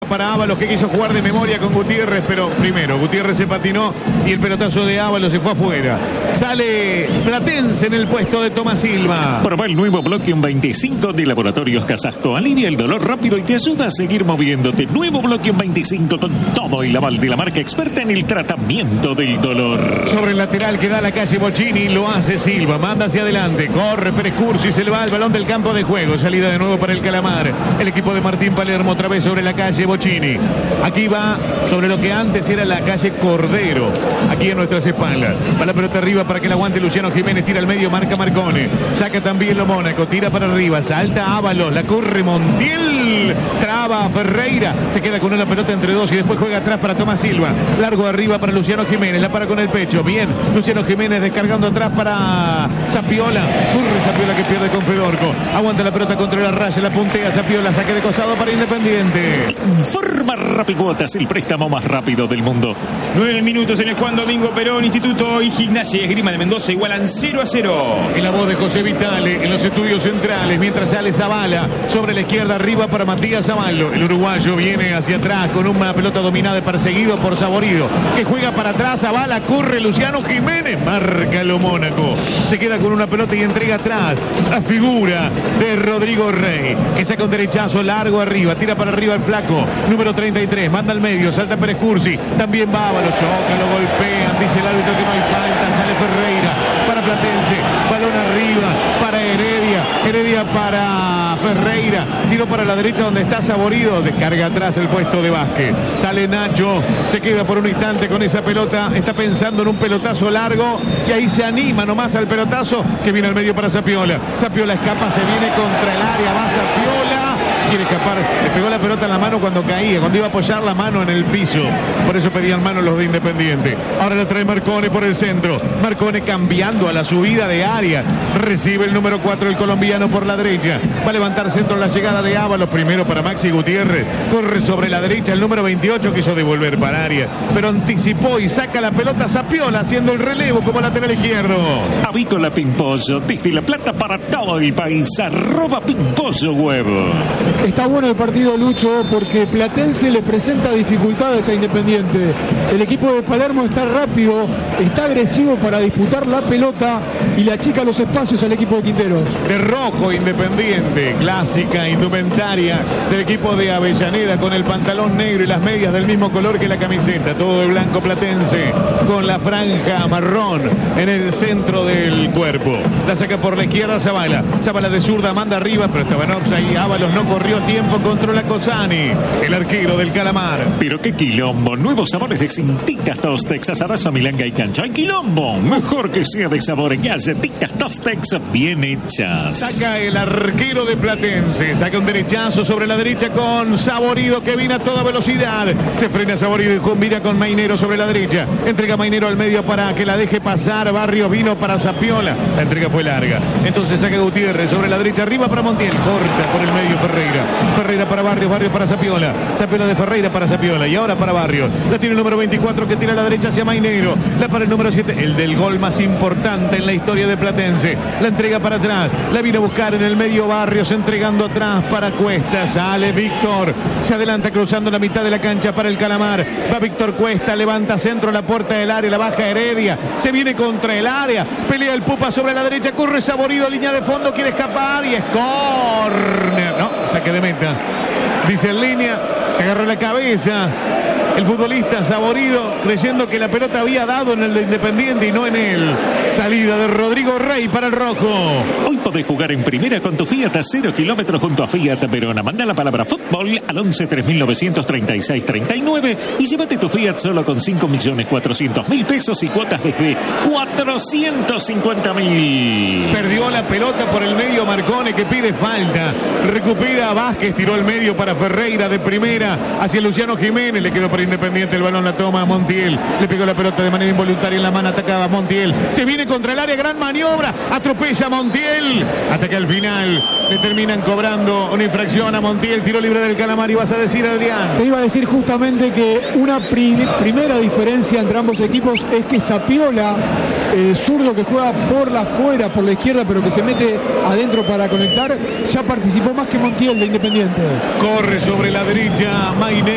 para Ábalos, que quiso jugar de memoria con Gutiérrez, pero primero Gutiérrez se patinó y el pelotazo de Ábalos se fue afuera. Sale Platense en el puesto de Tomás Silva. Probá el nuevo Bloquium 25 de Laboratorios Casasco. Alivia el dolor rápido y te ayuda a seguir moviéndote. Nuevo Bloquium 25 con todo el aval de la marca experta en el tratamiento del dolor. Sobre el lateral que da la calle Bocchini, lo hace Silva, manda hacia adelante, corre Pérez Curcio y se le va el balón del campo de juego. Salida de nuevo para el Calamar. El equipo de Martín Palermo otra vez sobre la calle Bocchini. Aquí va sobre lo que antes era la calle Cordero, aquí en nuestras espaldas. Va la pelota arriba para que la aguante Luciano Jiménez, tira al medio, marca Marcone. Saca también lo Mónaco, tira para arriba, salta Ábalos, la corre Montiel, traba Ferreira, se queda con una pelota entre dos y después juega atrás para Tomás Silva. Largo arriba para Luciano Jiménez, la para con el pecho, bien, Luciano Jiménez descargando atrás para Zapiola, corre Zapiola que pierde con Fedorco, aguanta la pelota contra la raya, la puntea Zapiola, saque de costado para Independiente. Forma Rapicuotas, el préstamo más rápido del mundo. 9 minutos en el Juan Domingo Perón, Instituto y Gimnasia y Esgrima de Mendoza igualan 0-0. En la voz de José Vitale, en los estudios centrales, mientras sale Zavala, sobre la izquierda arriba para Matías Zavallo. El uruguayo viene hacia atrás con una pelota dominada y perseguido por Saborido, que juega para atrás, Zavala, corre Luciano Jiménez, marca lo Mónaco. Se queda con una pelota y entrega atrás la figura de Rodrigo Rey, que saca un derechazo largo arriba, tira para arriba el flaco, número 33, manda al medio, salta Pérez Cursi, también va, lo choca, lo golpean, dice el árbitro que no hay falta, sale Ferreira para Platense, balón arriba para Heredia para Ferreira, tiro para la derecha donde está Saborido, descarga atrás el puesto de Vázquez, sale Nacho, se queda por un instante con esa pelota, está pensando en un pelotazo largo y ahí se anima nomás al pelotazo que viene al medio para Zapiola. Zapiola escapa, se viene contra el área, va Zapiola, quiere escapar, le pegó la pelota en la mano cuando caía, cuando iba a apoyar la mano en el piso, por eso pedían mano los de Independiente. Ahora la trae Marcone por el centro, Marcone cambiando a la subida de área, recibe el número 4 el colombiano por la derecha, va a levantar centro la llegada de Ábalos, primero para Maxi Gutiérrez, corre sobre la derecha el número 28, quiso devolver para área, pero anticipó y saca la pelota Zapiola haciendo el relevo como lateral izquierdo. Avícola Pimpollo, desde La Plata para todo el país, @Pimpollo Huevo. Está bueno el partido, Lucho, porque Platense le presenta dificultades a Independiente. El equipo de Palermo está rápido, está agresivo para disputar la pelota y le achica los espacios al equipo de Quinteros. De rojo Independiente, clásica indumentaria del equipo de Avellaneda, con el pantalón negro y las medias del mismo color que la camiseta, todo de blanco Platense, con la franja marrón en el centro del cuerpo. La saca por la izquierda Zavala, Zavala de zurda, manda arriba, pero estaba en offside, Ábalos no corrió a tiempo, controla Cosani, el arquero del Calamar. Pero qué quilombo, nuevos sabores de Cintitas Tostex, asadazo, milanga y cancha. ¡Ay, quilombo! Mejor que sea de sabor en galletitas Tostex bien hechas. Saca el arquero de Platense, saca un derechazo sobre la derecha con Saborido, que viene a toda velocidad. Se frena Saborido y combina con Mainero sobre la derecha. Entrega Mainero al medio para que la deje pasar. Barrios vino para Zapiola. La entrega fue larga. Entonces saca Gutiérrez sobre la derecha, arriba para Montiel. Corta por el medio Ferreira. Ferreira para Barrios, Barrios para Zapiola. Zapiola de Ferreira para Zapiola. Y ahora para Barrios. La tiene el número 24 que tira a la derecha hacia Mainero. La para el número 7, el del gol más importante en la historia de Platense. La entrega para atrás. La vino a buscar en el medio Barrios, entregando atrás para Cuesta. Sale Víctor. Se adelanta cruzando la mitad de la cancha para el Calamar. Va Víctor Cuesta, levanta centro a la puerta del área, la baja Heredia. Se viene contra el área. Pelea el Pupa sobre la derecha. Corre Saborido, línea de fondo, quiere escapar y es córner. No, saque de meta. Dice en línea, se agarró la cabeza el futbolista Saborido, creyendo que la pelota había dado en el de Independiente y no en él. Salida de Rodrigo Rey para el rojo. Hoy podés jugar en primera con tu Fiat a 0 kilómetros junto a Fiat Verona. Manda la palabra fútbol al 11 3936 39 y llévate tu Fiat solo con 5.400.000 pesos y cuotas desde 450.000. Perdió la pelota por el medio Marcone, que pide falta. Recupera a Vázquez, tiró el medio para Ferreira de primera hacia Luciano Jiménez. Le quedó para Independiente, el balón la toma Montiel. Le pegó la pelota de manera involuntaria en la mano, atacaba Montiel. Se viene contra el área, gran maniobra. Atropella Montiel. Hasta que al final le terminan cobrando una infracción a Montiel. Tiro libre del Calamar. Y vas a decir, Adrián. Te iba a decir justamente que una primera diferencia entre ambos equipos es que Zapiola, el zurdo que juega por la afuera, por la izquierda, pero que se mete adentro para conectar, ya participó más que Montiel de Independiente. Corre sobre la derecha Mainé.